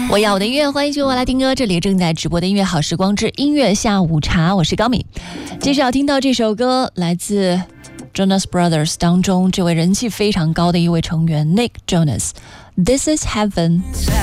我要我的音乐，欢迎继续我来听歌。这里正在直播的音乐好时光之音乐下午茶，我是高敏。接着要听到这首歌，来自 Jonas Brothers 当中这位人气非常高的一位成员 Nick Jonas，This is Heaven。